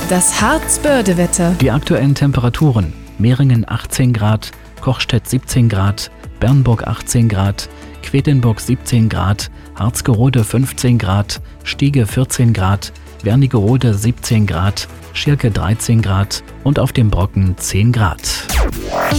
Das Harzbörde-Wetter. Die aktuellen Temperaturen: Meringen 18 Grad, Kochstedt 17 Grad, Bernburg 18 Grad, Quedlinburg 17 Grad, Harzgerode 15 Grad, Stiege 14 Grad, Wernigerode 17 Grad, Schirke 13 Grad und auf dem Brocken 10 Grad.